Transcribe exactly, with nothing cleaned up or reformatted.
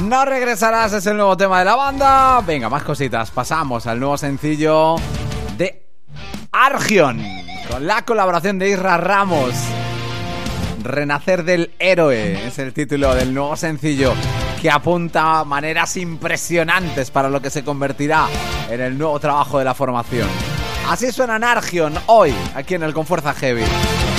No regresarás es el nuevo tema de la banda. Venga, más cositas. Pasamos al nuevo sencillo de Argion, con la colaboración de Isra Ramos. Renacer del héroe es el título del nuevo sencillo, que apunta a maneras impresionantes para lo que se convertirá en el nuevo trabajo de la formación. Así suena Argion hoy, aquí en el Con Fuerza Heavy.